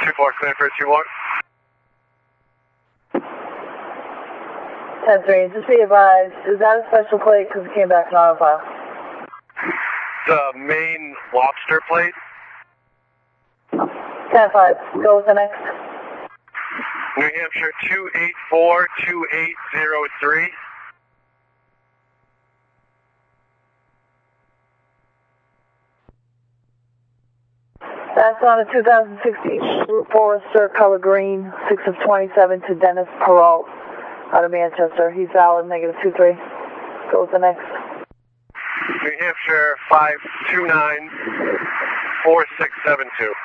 2-4, clear for 2-1. 10-3, just be advised, is that a special plate because it came back in auto file? The main lobster plate. 10-5, go with the next. New Hampshire 284-2803. That's on a 2016 Forester color green, 6 of 27 to Dennis Perrault out of Manchester. He's valid, -23. Go with the next. New Hampshire 529-4672.